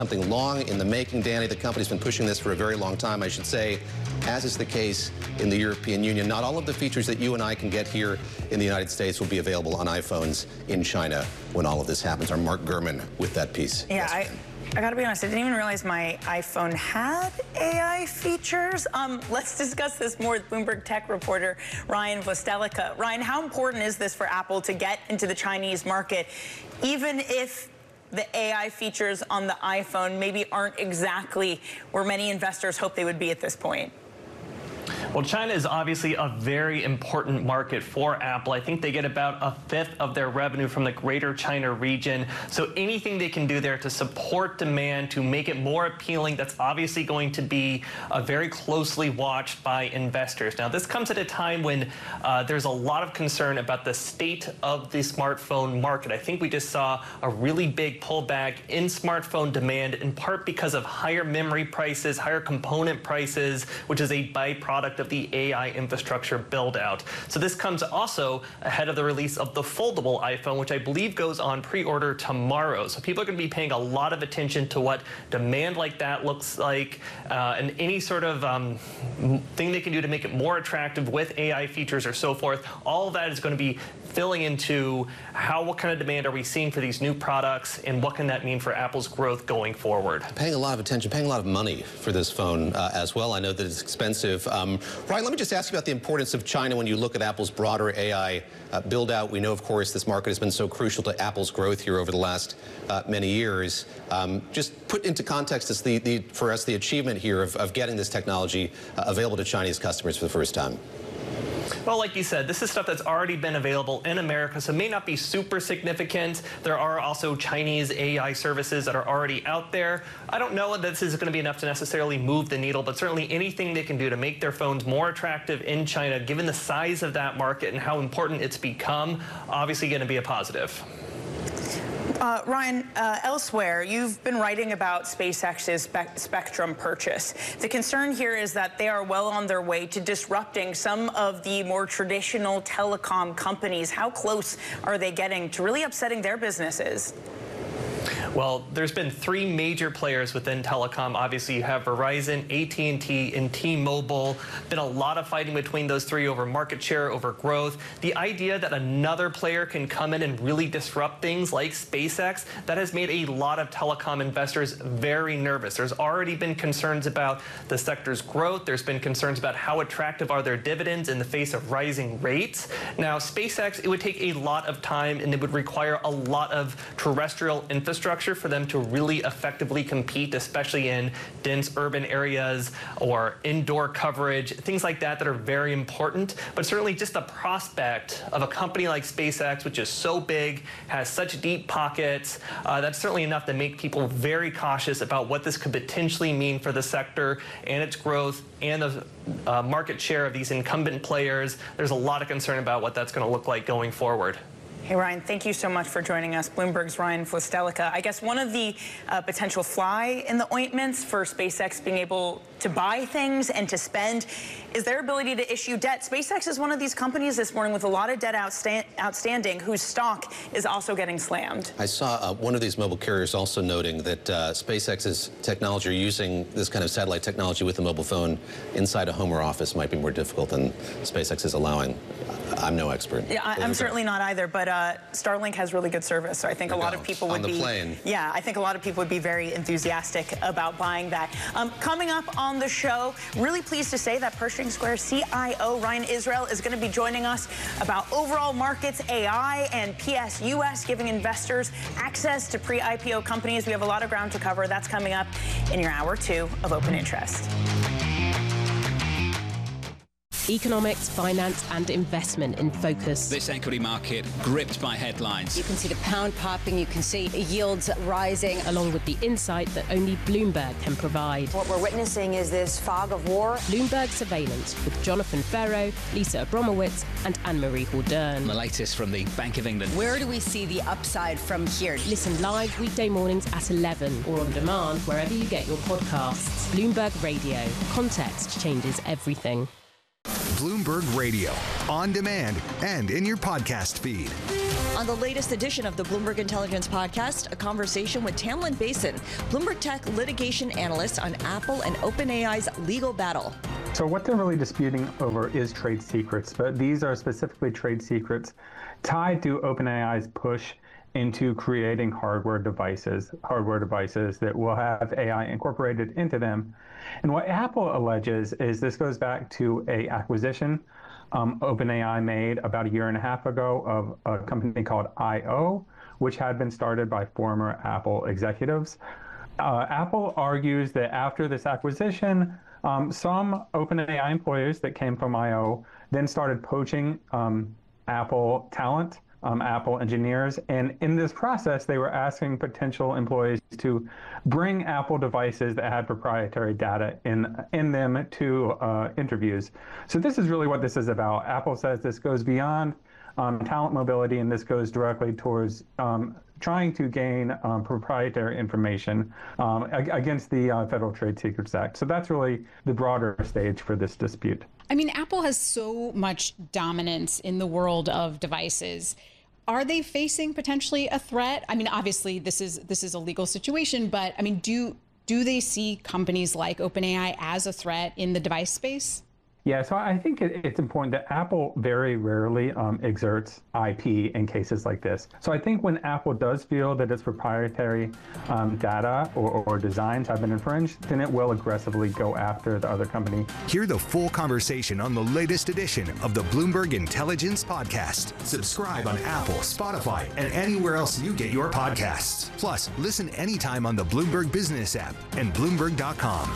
Something long in the making, Danny. The company's been pushing this for a very long time, I should say, as is the case in the European Union. Not all of the features that you and I can get here in the United States will be available on iPhones in China when all of this happens. Our Mark Gurman with that piece. Yeah, I gotta be honest, I didn't even realize my iPhone had AI features. Let's discuss this more with Bloomberg Tech reporter Ryan Vostelica. Ryan, how important is this for Apple to get into the Chinese market, even if the AI features on the iPhone maybe aren't exactly where many investors hope they would be at this point? Well, China is obviously a very important market for Apple. I think they get about 1/5 of their revenue from the Greater China region. So anything they can do there to support demand, to make it more appealing, that's obviously going to be very closely watched by investors. Now, this comes at a time when there's a lot of concern about the state of the smartphone market. I think we just saw a really big pullback in smartphone demand, in part because of higher memory prices, higher component prices, which is a byproduct of the AI infrastructure build out. So this comes also ahead of the release of the foldable iPhone, which I believe goes on pre-order tomorrow. So people are going to be paying a lot of attention to what demand like that looks like, and any sort of thing they can do to make it more attractive with AI features or so forth. All of that is going to be filling into what kind of demand are we seeing for these new products, and what can that mean for Apple's growth going forward. Paying a lot of attention, paying a lot of money for this phone as well. I know that it's expensive. Ryan, let me just ask you about the importance of China when you look at Apple's broader AI build out. We know, of course, this market has been so crucial to Apple's growth here over the last many years. Just put into context for us the achievement here of getting this technology available to Chinese customers for the first time. Well, like you said, this is stuff that's already been available in America, so it may not be super significant. There are also Chinese AI services that are already out there. I don't know that this is going to be enough to necessarily move the needle, but certainly anything they can do to make their phones more attractive in China, given the size of that market and how important it's become, obviously going to be a positive. Ryan, elsewhere, you've been writing about SpaceX's spectrum purchase. The concern here is that they are well on their way to disrupting some of the more traditional telecom companies. How close are they getting to really upsetting their businesses? Well, there's been 3 major players within telecom. Obviously, you have Verizon, AT&T, and T-Mobile. Been a lot of fighting between those 3 over market share, over growth. The idea that another player can come in and really disrupt things like SpaceX, that has made a lot of telecom investors very nervous. There's already been concerns about the sector's growth. There's been concerns about how attractive are their dividends in the face of rising rates. Now, SpaceX, it would take a lot of time, and it would require a lot of terrestrial infrastructure for them to really effectively compete, especially in dense urban areas or indoor coverage, things like that are very important. But certainly just the prospect of a company like SpaceX, which is so big, has such deep pockets, that's certainly enough to make people very cautious about what this could potentially mean for the sector and its growth and the market share of these incumbent players. There's a lot of concern about what that's going to look like going forward. Hey, Ryan, thank you so much for joining us. Bloomberg's Ryan Vostelica. I guess one of the potential fly in the ointments for SpaceX being able to buy things and to spend is their ability to issue debt. SpaceX is one of these companies this morning with a lot of debt outstanding whose stock is also getting slammed. I saw one of these mobile carriers also noting that SpaceX's technology, or using this kind of satellite technology with a mobile phone inside a home or office, might be more difficult than SpaceX is allowing. I'm no expert. Yeah, I'm certainly not either, but Starlink has really good service, so I think a lot of people would be... On the plane. Yeah, I think a lot of people would be very enthusiastic about buying that. Coming up on the show, really pleased to say that Pershing Square CIO Ryan Israel is going to be joining us about overall markets, AI, and PSUS, giving investors access to pre-IPO companies. We have a lot of ground to cover. That's coming up in your hour 2 of Open Interest. Economics, finance, and investment in focus. This equity market gripped by headlines. You can see the pound popping, you can see yields rising. Along with the insight that only Bloomberg can provide. What we're witnessing is this fog of war. Bloomberg Surveillance with Jonathan Ferro, Lisa Abramowitz, and Anne-Marie Haldern. The latest from the Bank of England. Where do we see the upside from here? Listen live weekday mornings at 11 or on demand wherever you get your podcasts. Bloomberg Radio. Context changes everything. Bloomberg Radio, on demand and in your podcast feed. On the latest edition of the Bloomberg Intelligence Podcast, a conversation with Tamlin Basin, Bloomberg Tech litigation analyst on Apple and OpenAI's legal battle. So what they're really disputing over is trade secrets, but these are specifically trade secrets tied to OpenAI's push into creating hardware devices that will have AI incorporated into them. And what Apple alleges is this goes back to an acquisition OpenAI made about 1.5 years ago of a company called I.O., which had been started by former Apple executives. Apple argues that after this acquisition, some OpenAI employees that came from I.O. then started poaching Apple talent, Apple engineers, and in this process, they were asking potential employees to bring Apple devices that had proprietary data in them to interviews. So this is really what this is about. Apple says this goes beyond talent mobility, and this goes directly towards trying to gain proprietary information against the Federal Trade Secrets Act. So that's really the broader stage for this dispute. I mean, Apple has so much dominance in the world of devices. Are they facing potentially a threat? I mean, obviously this is a legal situation, but I mean, do they see companies like OpenAI as a threat in the device space? Yeah, so I think it's important that Apple very rarely exerts IP in cases like this. So I think when Apple does feel that its proprietary data or designs have been infringed, then it will aggressively go after the other company. Hear the full conversation on the latest edition of the Bloomberg Intelligence Podcast. Subscribe on Apple, Spotify, and anywhere else you get your podcasts. Plus, listen anytime on the Bloomberg Business app and Bloomberg.com.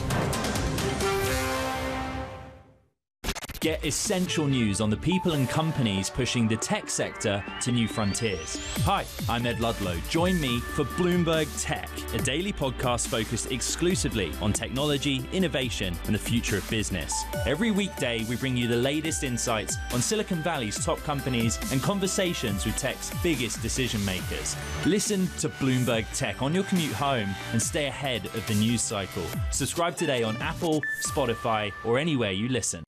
Get essential news on the people and companies pushing the tech sector to new frontiers. Hi, I'm Ed Ludlow. Join me for Bloomberg Tech, a daily podcast focused exclusively on technology, innovation, and the future of business. Every weekday, we bring you the latest insights on Silicon Valley's top companies and conversations with tech's biggest decision makers. Listen to Bloomberg Tech on your commute home and stay ahead of the news cycle. Subscribe today on Apple, Spotify, or anywhere you listen.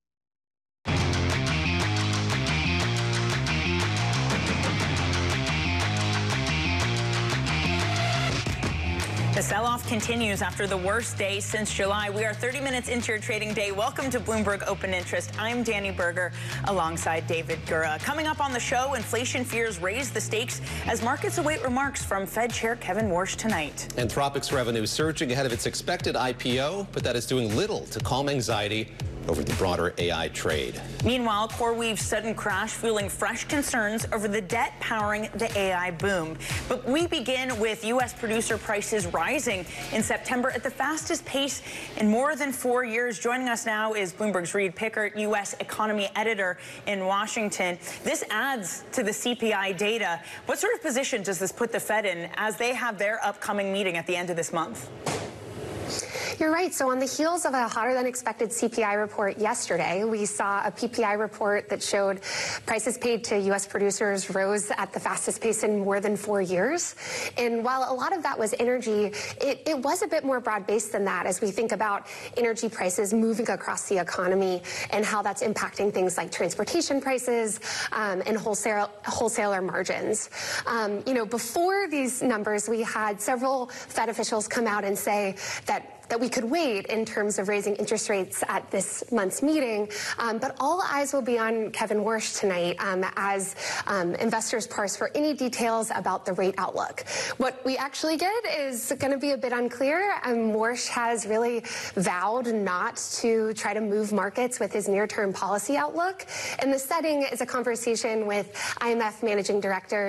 The sell-off continues after the worst day since July. We are 30 minutes into your trading day. Welcome to Bloomberg Open Interest. I'm Danny Berger alongside David Gura. Coming up on the show, inflation fears raise the stakes as markets await remarks from Fed Chair Kevin Warsh tonight. Anthropic's revenue surging ahead of its expected IPO, but that is doing little to calm anxiety over the broader AI trade. Meanwhile, CoreWeave's sudden crash fueling fresh concerns over the debt powering the AI boom. But we begin with U.S. producer prices rising in September at the fastest pace in more than 4 years. Joining us now is Bloomberg's Reed Pickert, U.S. economy editor in Washington. This adds to the CPI data. What sort of position does this put the Fed in as they have their upcoming meeting at the end of this month? You're right. So on the heels of a hotter than expected CPI report yesterday, we saw a PPI report that showed prices paid to U.S. producers rose at the fastest pace in more than 4 years. And while a lot of that was energy, it was a bit more broad-based than that as we think about energy prices moving across the economy and how that's impacting things like transportation prices and wholesaler margins. Before these numbers, we had several Fed officials come out and say that we could wait in terms of raising interest rates at this month's meeting. But all eyes will be on Kevin Warsh tonight as investors parse for any details about the rate outlook. What we actually get is going to be a bit unclear. Warsh has really vowed not to try to move markets with his near-term policy outlook. And the setting is a conversation with IMF Managing Director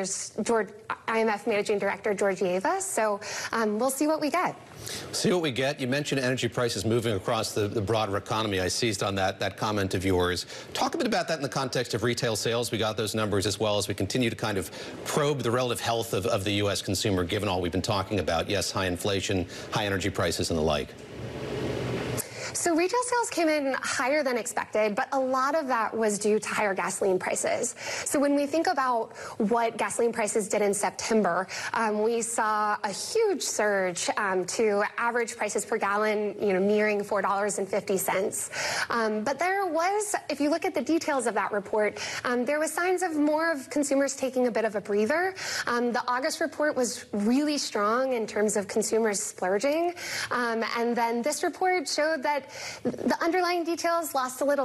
Georgieva. So we'll see what we get. See what we get. You mentioned energy prices moving across the broader economy. I seized on that comment of yours. Talk a bit about that in the context of retail sales. We got those numbers as well as we continue to kind of probe the relative health of the U.S. consumer, given all we've been talking about. Yes, high inflation, high energy prices, and the like. So retail sales came in higher than expected, but a lot of that was due to higher gasoline prices. So when we think about what gasoline prices did in September, we saw a huge surge to average prices per gallon, nearing $4.50. But there was, if you look at the details of that report, there was signs of more of consumers taking a bit of a breather. The August report was really strong in terms of consumers splurging. And then this report showed that the underlying details lost a little